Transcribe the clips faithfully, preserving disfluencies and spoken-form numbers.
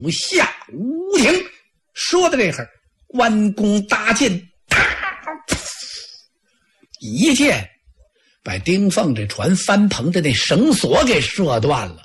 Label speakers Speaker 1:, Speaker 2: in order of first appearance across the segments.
Speaker 1: 下无情。说到这会儿，弯弓搭箭，啪，一箭把丁凤这船翻棚的那绳索给射断了，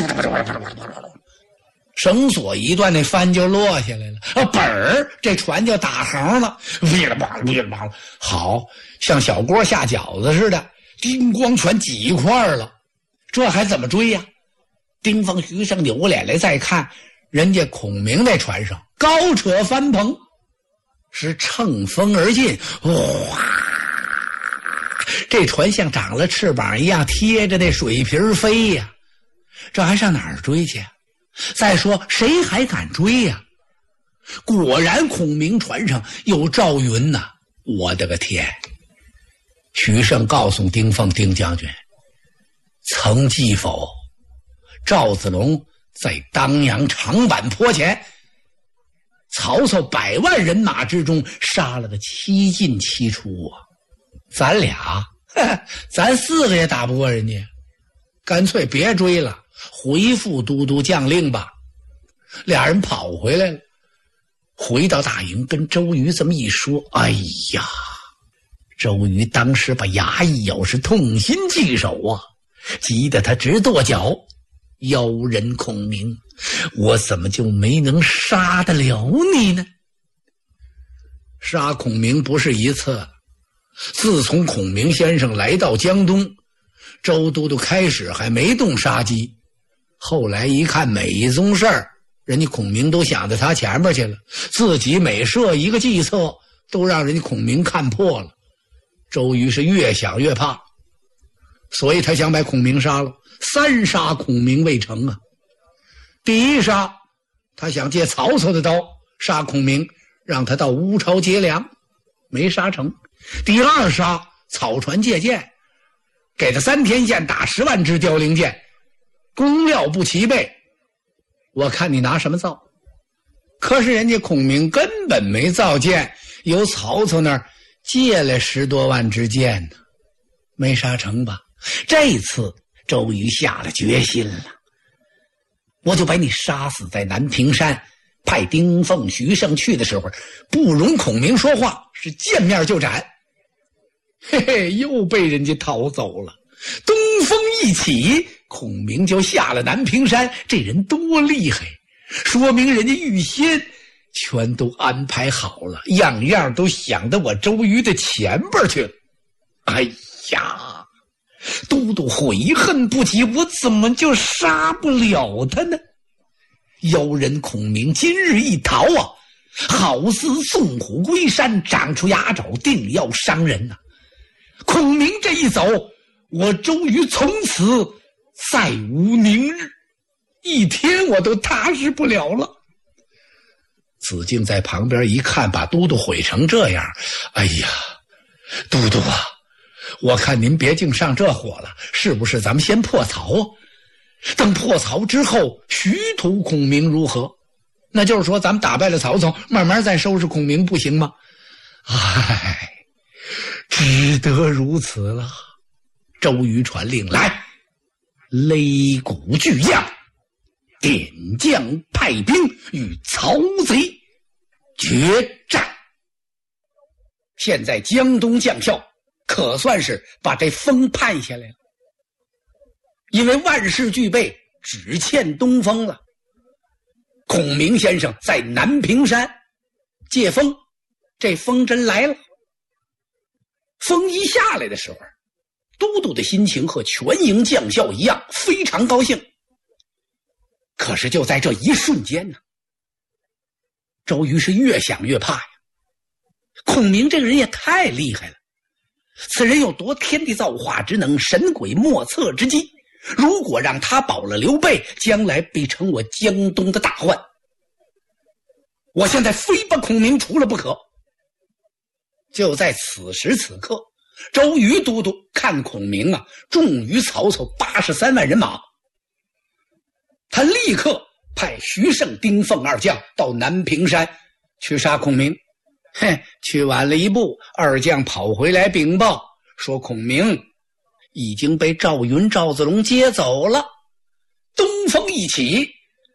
Speaker 1: 绳索一断，那帆就落下来了，啊，本儿这船就打横了，噼里啪啦噼里啪啦，好像小锅下饺子似的，叮咣全挤一块了，这还怎么追呀？丁凤、徐盛扭过脸来再看，人家孔明那船上高扯帆棚，是乘风而进，哇！这船像长了翅膀一样贴着那水皮飞呀，这还上哪儿追去？再说谁还敢追呀？果然孔明船上有赵云呐！我的个天！徐盛告诉丁凤：“丁将军，曾记否？赵子龙在当阳长坂坡前，曹操百万人马之中杀了个七进七出啊！咱俩，咱四个也打不过人家，干脆别追了，回复都督将令吧。”俩人跑回来了，回到大营跟周瑜这么一说，哎呀，周瑜当时把牙一咬，是痛心疾首啊，急得他直跺脚。妖人孔明，我怎么就没能杀得了你呢？杀孔明不是一次，自从孔明先生来到江东，周都督开始还没动杀机，后来一看每宗事儿，人家孔明都想到他前面去了，自己每设一个计策，都让人家孔明看破了。周瑜是越想越怕，所以他想把孔明杀了。三杀孔明未成啊！第一杀，他想借曹操的刀杀孔明，让他到乌巢劫粮，没杀成。第二杀，草船借箭，给他三天线打十万支凋零箭，工料不齐备，我看你拿什么造？可是人家孔明根本没造箭，由曹操那儿借了十多万支箭呢，没杀成吧？这次周瑜下了决心了，我就把你杀死在南屏山，派丁奉、徐盛去的时候，不容孔明说话，是见面就斩。嘿嘿，又被人家逃走了。东风一起，孔明就下了南屏山，这人多厉害，说明人家预先全都安排好了，样样都想到我周瑜的前边去了。哎呀，都督悔恨不及，我怎么就杀不了他呢？妖人孔明今日一逃啊，好似纵虎归山，长出牙爪，定要伤人呐、啊！孔明这一走，我周瑜从此再无宁日，一天我都踏实不了了。子敬在旁边一看，把都督毁成这样，哎呀，都督啊，我看您别净上这火了，是不是咱们先破曹啊？等破曹之后，徐图孔明如何？那就是说，咱们打败了曹操，慢慢再收拾孔明，不行吗？唉，只得如此了。周瑜传令来，擂鼓巨将，点将派兵与曹贼决战。现在江东将校可算是把这风盼下来了，因为万事俱备，只欠东风了。孔明先生在南屏山借风，这风真来了。风一下来的时候，都督的心情和全营将校一样，非常高兴。可是就在这一瞬间呢，周瑜是越想越怕呀。孔明这个人也太厉害了，此人有夺天地造化之能，神鬼莫测之机。如果让他保了刘备，将来必成我江东的大患。我现在非把孔明除了不可。就在此时此刻，周瑜都督看孔明啊重于曹操八十三万人马，他立刻派徐盛、丁奉二将到南屏山去杀孔明。嘿，去晚了一步，二将跑回来禀报说孔明已经被赵云、赵子龙接走了。东风一起，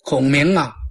Speaker 1: 孔明啊